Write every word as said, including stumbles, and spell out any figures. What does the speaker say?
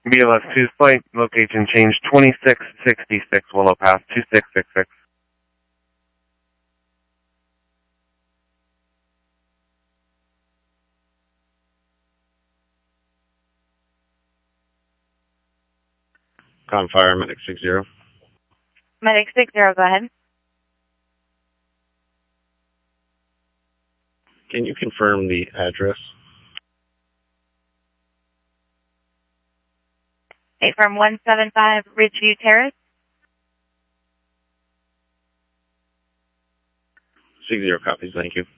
B L S two flight, location change twenty-six sixty-six Willow Path, two six six six. Con Fire, Medic six zero. Medic six zero, go ahead. Can you confirm the address? Okay, from one seven five Ridgeview Terrace. six zero copies, thank you.